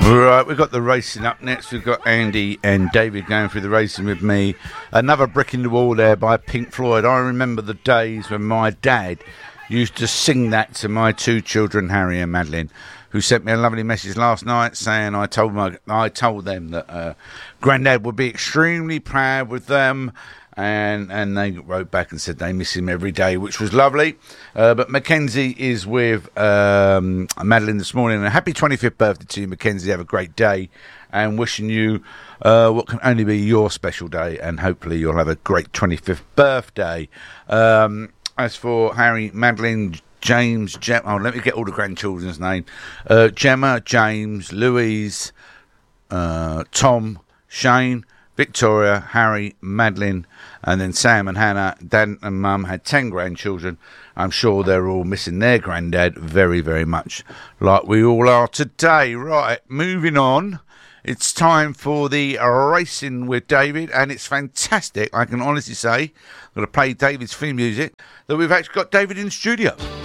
Right, we've got the racing up next. We've got Andy and David going through the racing with me. Another Brick in the Wall there by Pink Floyd. I remember the days when my dad used to sing that to my two children, Harry and Madeline, who sent me a lovely message last night saying I told them that Grandad would be extremely proud with them. And they wrote back and said they miss him every day, which was lovely. But Mackenzie is with Madeline this morning. And a happy 25th birthday to you, Mackenzie. Have a great day. And wishing you what can only be your special day. And hopefully you'll have a great 25th birthday. As for Harry, Madeline, James, Gemma... Oh, let me get all the grandchildren's name. Gemma, James, Louise, Tom, Shane... Victoria, Harry, Madeline, and then Sam and Hannah. Dad and Mum had 10 grandchildren. I'm sure they're all missing their granddad very, very much, like we all are today. Right, moving on. It's time for the racing with David, and it's fantastic, I can honestly say. I'm going to play David's theme music, that we've actually got David in the studio.